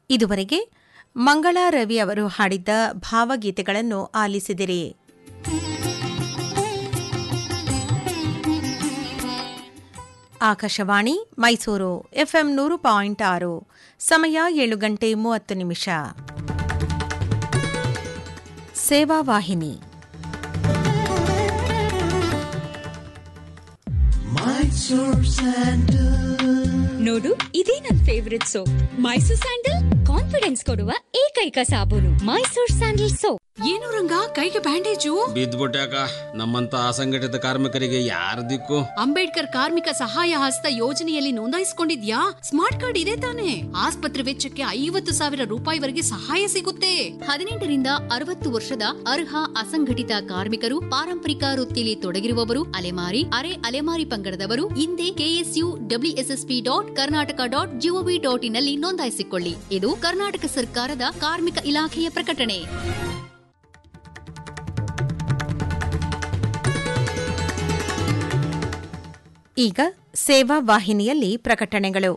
ಇದುವರೆಗೆ ಮಂಗಳಾ ರವಿ ಅವರು ಹಾಡಿದ್ದ ಭಾವಗೀತೆಗಳನ್ನು ಆಲಿಸಿದಿರಿ. ಆಕಾಶವಾಣಿ ಮೈಸೂರು ಎಫ್ಎಂ 100.6 ಸಮಯ 7:30 ಸೇವಾ ವಾಹಿನಿ. ನೋಡು, ಇದೇ ನನ್ favourite soap. Mysore sandal confidence ಕೊಡುವ ಏಕೈಕ ಸಾಬೂನು. Mysore sandal soap. ಏನು ರಂಗ, ಕೈಗೆ ಬ್ಯಾಂಡೇಜು? ಬಿದ್ದ್ಬಿಟ್ಯಾಕ. ನಮ್ಮಂತ ಅಸಂಘಟಿತ ಕಾರ್ಮಿಕರಿಗೆ ಯಾರ ದಿಕ್ಕು? ಅಂಬೇಡ್ಕರ್ ಕಾರ್ಮಿಕ ಸಹಾಯ ಹಸ್ತ ಯೋಜನೆಯಲ್ಲಿ ನೋಂದಾಯಿಸಿಕೊಂಡಿದ್ಯಾ? ಸ್ಮಾರ್ಟ್ ಕಾರ್ಡ್ ಇದೆ ತಾನೆ? ಆಸ್ಪತ್ರೆ ವೆಚ್ಚಕ್ಕೆ 50,000 ರೂಪಾಯಿವರೆಗೆ ಸಹಾಯ ಸಿಗುತ್ತೆ. 18ರಿಂದ 60 ವರ್ಷದ ಅರ್ಹ ಅಸಂಘಟಿತ ಕಾರ್ಮಿಕರು, ಪಾರಂಪರಿಕ ವೃತ್ತಿಯಲ್ಲಿ ತೊಡಗಿರುವವರು, ಅಲೆಮಾರಿ, ಅರೆ ಅಲೆಮಾರಿ ಪಂಗಡದವರು ಹಿಂದೆ KSUWSSP.Karnataka.gov.in ನಲ್ಲಿ ನೋಂದಾಯಿಸಿಕೊಳ್ಳಿ. ಇದು ಕರ್ನಾಟಕ ಸರ್ಕಾರದ ಕಾರ್ಮಿಕ ಇಲಾಖೆಯ ಪ್ರಕಟಣೆ. ಈಗ ಸೇವಾ ವಾಹಿನಿಯಲ್ಲಿ ಪ್ರಕಟಣೆಗಳು.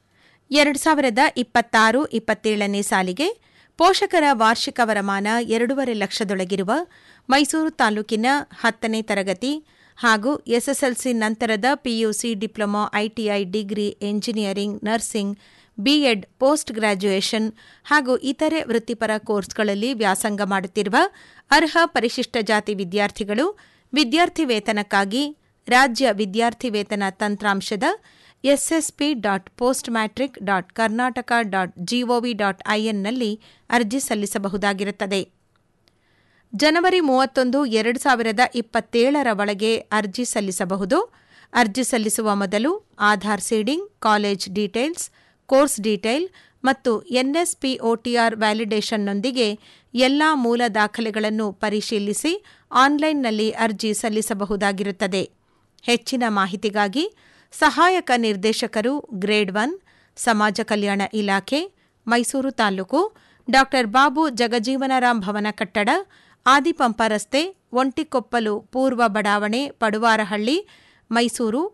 2026-27 ಸಾಲಿಗೆ ಪೋಷಕರ ವಾರ್ಷಿಕ ವರಮಾನ 2.5 ಲಕ್ಷದೊಳಗಿರುವ ಮೈಸೂರು ತಾಲೂಕಿನ 10ನೇ ತರಗತಿ ಹಾಗೂ ಎಸ್ಎಸ್ಎಲ್ಸಿ ನಂತರದ PUC, diploma, ITI, degree, engineering, nursing, B Ed, post graduation ಹಾಗೂ ಇತರೆ ವೃತ್ತಿಪರ ಕೋರ್ಸ್ಗಳಲ್ಲಿ ವ್ಯಾಸಂಗ ಮಾಡುತ್ತಿರುವ ಅರ್ಹ ಪರಿಶಿಷ್ಟ ಜಾತಿ ವಿದ್ಯಾರ್ಥಿಗಳು ವಿದ್ಯಾರ್ಥಿ ವೇತನಕ್ಕಾಗಿ ರಾಜ್ಯ ವಿದ್ಯಾರ್ಥಿ ವೇತನ ತಂತ್ರಾಂಶದ ssp.postmatric.karnataka.gov.in ನಲ್ಲಿ ಅರ್ಜಿ ಸಲ್ಲಿಸಬಹುದಾಗಿರುತ್ತದೆ. ಜನವರಿ 31, 2027 ಒಳಗೆ ಅರ್ಜಿ ಸಲ್ಲಿಸಬಹುದು. ಅರ್ಜಿ ಸಲ್ಲಿಸುವ ಮೊದಲು Aadhaar seeding, college details, course detail ಮತ್ತು ಎನ್ಎಸ್ಪಿಒಟಿಆರ್ ವ್ಯಾಲಿಡೇಷನ್ನೊಂದಿಗೆ ಎಲ್ಲಾ ಮೂಲ ದಾಖಲೆಗಳನ್ನು ಪರಿಶೀಲಿಸಿ ಆನ್ಲೈನ್ನಲ್ಲಿ ಅರ್ಜಿ ಸಲ್ಲಿಸಬಹುದಾಗಿರುತ್ತದೆ. ಹೆಚ್ಚಿನ ಮಾಹಿತಿಗಾಗಿ ಸಹಾಯಕ ನಿರ್ದೇಶಕರು, ಗ್ರೇಡ್ 1, ಸಮಾಜ ಕಲ್ಯಾಣ ಇಲಾಖೆ, ಮೈಸೂರು ತಾಲೂಕು, ಡಾ ಬಾಬು ಜಗಜೀವನರಾಮ್ ಭವನ ಕಟ್ಟಡ, ಆದಿಪಂಪ ರಸ್ತೆ, ಒಂಟಿಕೊಪ್ಪಲು ಪೂರ್ವ ಬಡಾವಣೆ, ಪಡುವಾರಹಳ್ಳಿ, ಮೈಸೂರು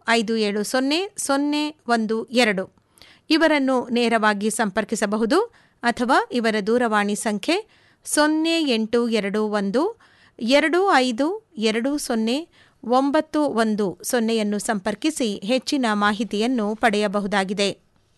570012 ಇವರನ್ನು ನೇರವಾಗಿ ಸಂಪರ್ಕಿಸಬಹುದು ಅಥವಾ ಇವರ ದೂರವಾಣಿ ಸಂಖ್ಯೆ 0821 252091 ಸಂಪರ್ಕಿಸಿ ಹೆಚ್ಚಿನ ಮಾಹಿತಿಯನ್ನು ಪಡೆಯಬಹುದಾಗಿದೆ.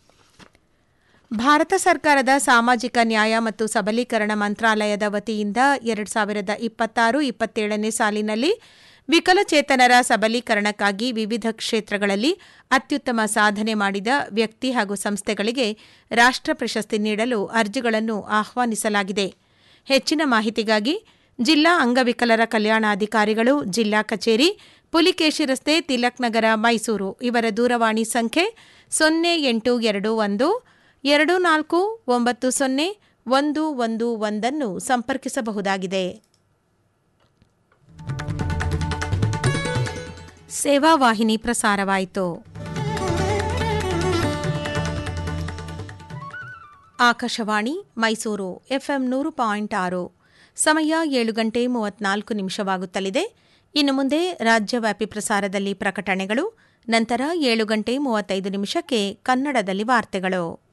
ಭಾರತ ಸರ್ಕಾರದ ಸಾಮಾಜಿಕ ನ್ಯಾಯ ಮತ್ತು ಸಬಲೀಕರಣ ಮಂತ್ರಾಲಯದ ವತಿಯಿಂದ 2026-27 ಸಾಲಿನಲ್ಲಿ ವಿಕಲಚೇತನರ ಸಬಲೀಕರಣಕ್ಕಾಗಿ ವಿವಿಧ ಕ್ಷೇತ್ರಗಳಲ್ಲಿ ಅತ್ಯುತ್ತಮ ಸಾಧನೆ ಮಾಡಿದ ವ್ಯಕ್ತಿ ಹಾಗೂ ಸಂಸ್ಥೆಗಳಿಗೆ ರಾಷ್ಟ್ರ ಪ್ರಶಸ್ತಿ ನೀಡಲು ಅರ್ಜಿಗಳನ್ನು ಆಹ್ವಾನಿಸಲಾಗಿದೆ. ಹೆಚ್ಚಿನ ಮಾಹಿತಿಗಾಗಿ ಜಿಲ್ಲಾ ಅಂಗವಿಕಲರ ಕಲ್ಯಾಣಾಧಿಕಾರಿಗಳು, ಜಿಲ್ಲಾ ಕಚೇರಿ, ಪುಲಿಕೇಶಿ ರಸ್ತೆ, ತಿಲಕ್ ನಗರ, ಮೈಸೂರು ಇವರ ದೂರವಾಣಿ ಸಂಖ್ಯೆ 0821 249011 ಸಂಪರ್ಕಿಸಬಹುದಾಗಿದೆ. ಸೇವಾ ವಾಹಿನಿ ಪ್ರಸಾರವಾಯಿತು. ಆಕಾಶವಾಣಿ ಮೈಸೂರು ಎಫ್ಎಂ 100.6 ಸಮಯ 7:34 ಇನ್ನು ಮುಂದೆ ರಾಜ್ಯವ್ಯಾಪಿ ಪ್ರಸಾರದಲ್ಲಿ ಪ್ರಕಟಣೆಗಳು, ನಂತರ 7:35 ಕನ್ನಡದಲ್ಲಿ ವಾರ್ತೆಗಳು.